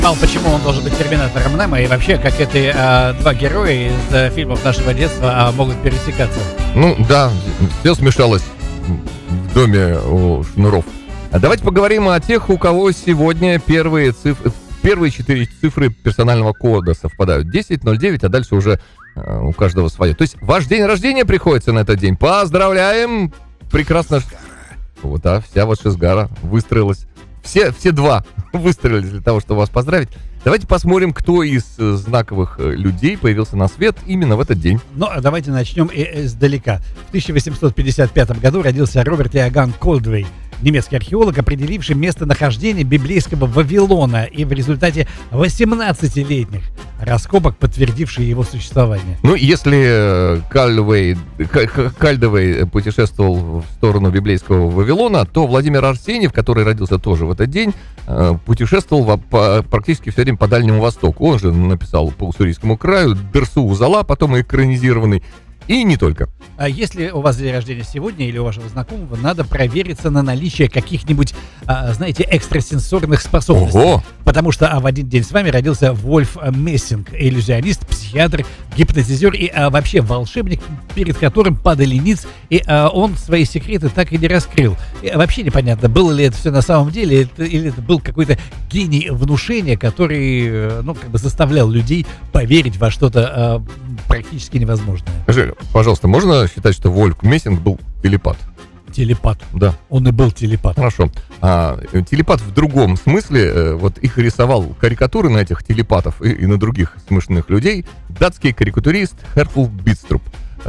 Мало почему он должен быть терминатором Немо, и вообще, как эти два героя из фильмов нашего детства могут пересекаться. Ну да, все смешалось в доме у Шнуров. А давайте поговорим о тех, у кого сегодня первые 4 цифры персонального кода совпадают. 1009, а дальше уже у каждого свое. То есть ваш день рождения приходится на этот день. Поздравляем! Прекрасно. Вот, вся ваша Шизгара выстроилась. Все два выстроились для того, чтобы вас поздравить. Давайте посмотрим, кто из знаковых людей появился на свет именно в этот день. Ну, давайте начнем издалека. В 1855 году родился Роберт Иоганн Колдвей, немецкий археолог, определивший местонахождение библейского Вавилона и в результате 18-летних раскопок подтвердивший его существование. Ну, если Кальдовей путешествовал в сторону библейского Вавилона, то Владимир Арсеньев, который родился тоже в этот день, путешествовал практически все время по Дальнему Востоку. Он же написал по Уссурийскому краю, Дерсу-Узала, потом экранизированный. И не только. А если у вас день рождения сегодня или у вашего знакомого, надо провериться на наличие каких-нибудь, знаете, экстрасенсорных способностей. Ого! Потому что в один день с вами родился Вольф Мессинг, иллюзионист, психиатр, гипнотизер и вообще волшебник, перед которым падали ниц, и он свои секреты так и не раскрыл. И вообще непонятно, было ли это все на самом деле, или это был какой-то гений внушения, который, ну, как бы заставлял людей поверить во что-то практически невозможное. Скажи, пожалуйста, можно считать, что Вольф Мессинг был телепат? Телепат. Да. Он и был телепат. Хорошо. Телепат в другом смысле, вот их рисовал карикатуры на этих телепатов и на других смешных людей датский карикатурист Хертл Битструп.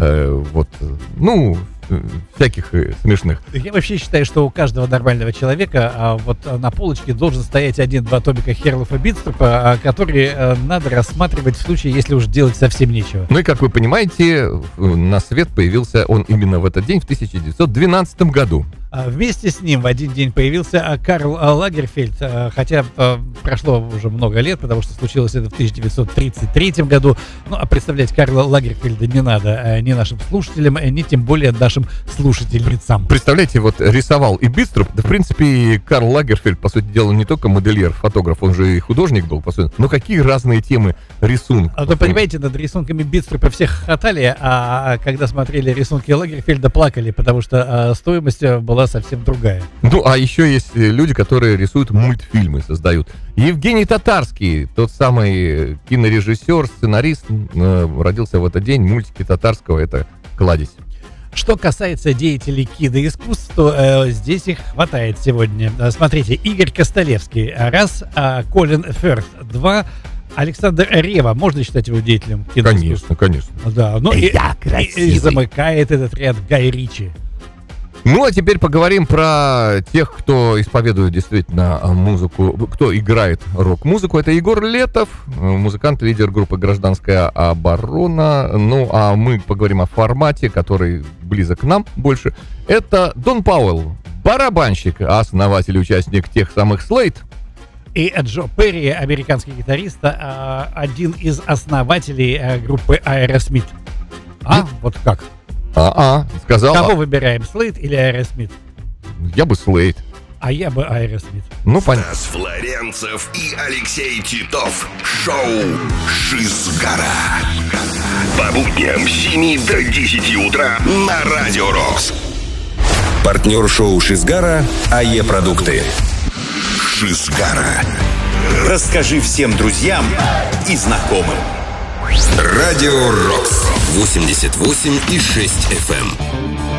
Всяких смешных. Я вообще считаю, что у каждого нормального человека вот на полочке должен стоять 1-2 томика Херлофа Битструпа, которые надо рассматривать в случае, если уж делать совсем нечего. Ну и, как вы понимаете, на свет появился он именно в этот день, в 1912 году. Вместе с ним в один день появился Карл Лагерфельд, хотя прошло уже много лет, потому что случилось это в 1933 году. Ну, а представлять Карла Лагерфельда не надо ни нашим слушателям, ни тем более нашим слушательницам. Представляете, вот рисовал и Битструп, да, в принципе, и Карл Лагерфельд, по сути дела, не только модельер, фотограф, он же и художник был, по сути. Но какие разные темы рисунка. А то, понимаете, над рисунками Битструпа всех хохотали, а когда смотрели рисунки Лагерфельда, плакали, потому что стоимость была совсем другая. Ну, а еще есть люди, которые рисуют мультфильмы, создают. Евгений Татарский, тот самый кинорежиссер, сценарист, родился в этот день. Мультики Татарского — это кладезь. Что касается деятелей киноискусств, то здесь их хватает сегодня. Смотрите, Игорь Костолевский, раз, Колин Фёрст, два, Александр Ревва, можно считать его деятелем киноискусств? Конечно. Да, ну и замыкает этот ряд Гай Ричи. Ну, а теперь поговорим про тех, кто исповедует действительно музыку, кто играет рок-музыку. Это Егор Летов, музыкант, лидер группы «Гражданская оборона». Ну, а мы поговорим о формате, который близок к нам больше. Это Дон Пауэлл, барабанщик, основатель и участник тех самых Slade. И Джо Перри, американский гитарист, один из основателей группы Aerosmith. Вот как? Сказал. Кого выбираем, Slade или Aerosmith? Я бы Slade. А я бы Aerosmith. Ну, понятно. Стас Флоренцев и Алексей Титов. Шоу «Шизгара». По будням с 7 до 10 утра на Радио Рокс. Партнер шоу «Шизгара» АЕ Продукты. «Шизгара». Расскажи всем друзьям и знакомым. Радио Рокс 88,6 FM.